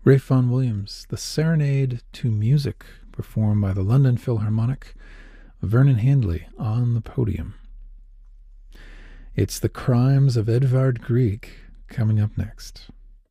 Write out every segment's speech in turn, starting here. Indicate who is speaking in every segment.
Speaker 1: Ralph Vaughan Williams, The Serenade to Music, performed by the London Philharmonic, Vernon Handley on the podium. It's The Crimes of Edvard Grieg coming up next.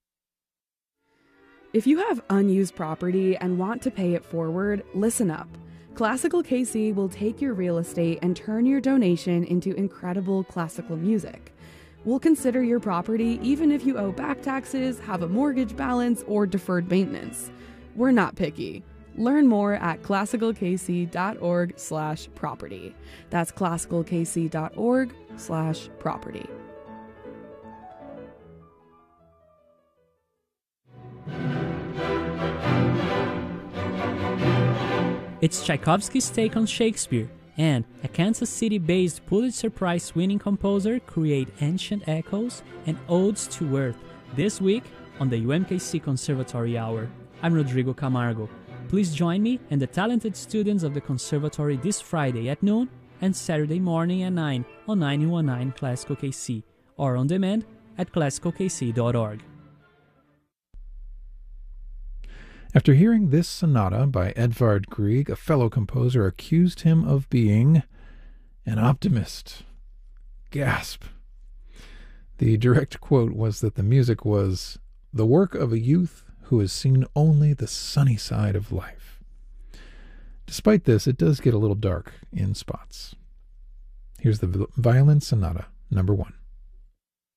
Speaker 2: If you have unused property and want to pay it forward, listen up. Classical KC will take your real estate and turn your donation into incredible classical music. We'll consider your property even if you owe back taxes, have a mortgage balance, or deferred maintenance. We're not picky. Learn more at classicalkc.org/property. That's classicalkc.org/property.
Speaker 3: It's Tchaikovsky's take on Shakespeare, and a Kansas City-based Pulitzer Prize-winning composer create ancient echoes and odes to earth this week on the UMKC Conservatory Hour. I'm Rodrigo Camargo. Please join me and the talented students of the Conservatory this Friday at noon and Saturday morning at 9 on 919 Classical KC, or on demand at classicalkc.org.
Speaker 1: After hearing this sonata by Edvard Grieg, a fellow composer accused him of being an optimist. Gasp. The direct quote was that the music was the work of a youth who has seen only the sunny side of life. Despite this, it does get a little dark in spots. Here's the Violin Sonata, number 1.